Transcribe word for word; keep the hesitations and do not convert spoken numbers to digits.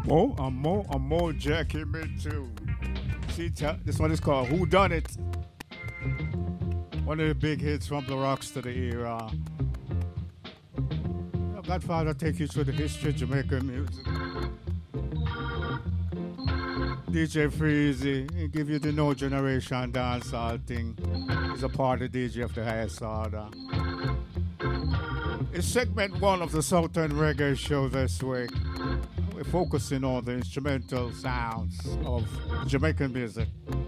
More and more and more Jackie me too. See, this one is called Who Done It? One of the big hits from the Rocksteady era. Godfather take you through the history of Jamaican music. D J Freezy, he give you the no generation dancehall thing. He's a party D J of the highest order. It's segment one of the Southern Reggae show this week. We're focusing on the instrumental sounds of Jamaican music.